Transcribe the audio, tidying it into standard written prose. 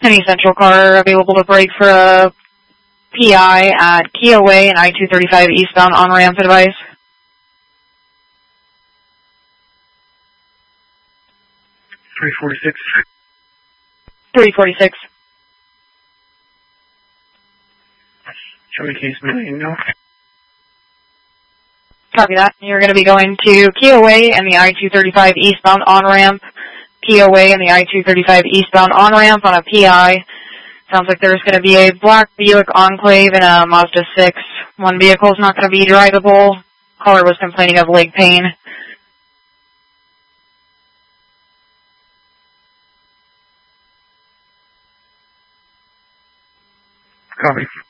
Any Central car available to break for a PI at Kia Way and I-235 eastbound on-ramp advice? 346. 346. Show me case million, no? Copy that. You're going to be going to Kia Way and the I-235 eastbound on-ramp. Kia Way and the I-235 eastbound on-ramp on a PI. Sounds like there's going to be a black Buick Enclave and a Mazda 6. One vehicle is not going to be drivable. Caller was complaining of leg pain. Copy.